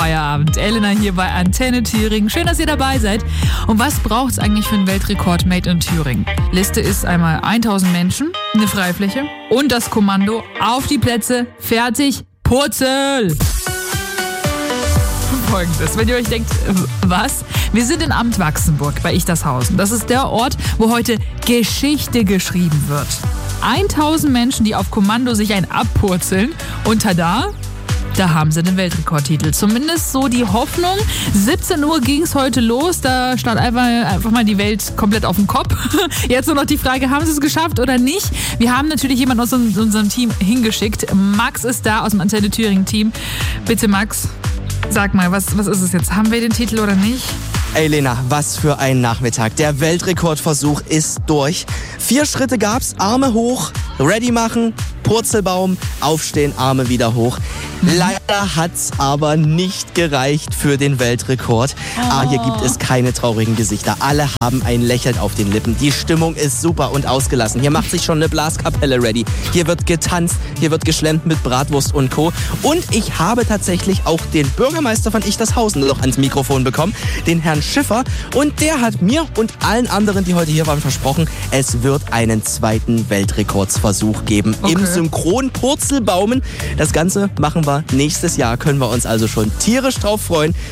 Feierabend. Elena hier bei Antenne Thüringen. Schön, dass ihr dabei seid. Und was braucht es eigentlich für einen Weltrekord Made in Thüringen? Liste ist einmal 1000 Menschen, eine Freifläche und das Kommando auf die Plätze, fertig, Purzel! Folgendes, wenn ihr euch denkt, was? Wir sind in Amt Wachsenburg bei Ichtershausen. Das ist der Ort, wo heute Geschichte geschrieben wird. 1000 Menschen, die auf Kommando sich ein abpurzeln und tada, da haben sie den Weltrekordtitel. Zumindest so die Hoffnung. 17 Uhr ging es heute los. Da stand einfach mal die Welt komplett auf den Kopf. Jetzt nur noch die Frage, haben sie es geschafft oder nicht? Wir haben natürlich jemanden aus unserem Team hingeschickt. Max ist da aus dem Antenne Thüringen Team. Bitte Max, sag mal, was ist es jetzt? Haben wir den Titel oder nicht? Ey Lena, was für ein Nachmittag. Der Weltrekordversuch ist durch. 4 Schritte gab's, Arme hoch, ready machen, Purzelbaum, aufstehen, Arme wieder hoch. Leider hat's aber nicht gereicht für den Weltrekord. Hier gibt es keine traurigen Gesichter. Alle haben ein Lächeln auf den Lippen. Die Stimmung ist super und ausgelassen. Hier macht sich schon eine Blaskapelle ready. Hier wird getanzt, hier wird geschlemmt mit Bratwurst und Co. Und ich habe tatsächlich auch den Bürgermeister von Ichtershausen noch ans Mikrofon bekommen, den Herrn Schiffer. Und der hat mir und allen anderen, die heute hier waren, versprochen, es wird einen zweiten Weltrekordsversuch geben im Synchron-Purzelbaumen. Das Ganze machen wir nächstes Jahr, können wir uns also schon tierisch drauf freuen.